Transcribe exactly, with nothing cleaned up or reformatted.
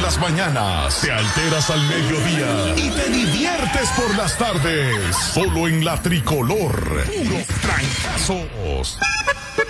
las mañanas, te alteras al mediodía y te diviertes por las tardes. Solo en la Tricolor. Puros trancazos.